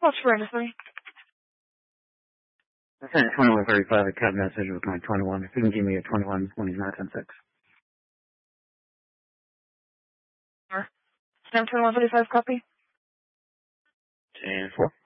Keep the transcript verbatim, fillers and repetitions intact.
What's Brenda three? I sent twenty-one thirty-five a cab message with my twenty-one. If you can give me a twenty-one when he's not ten six. Sure. Sam twenty-one thirty-five copy? ten four.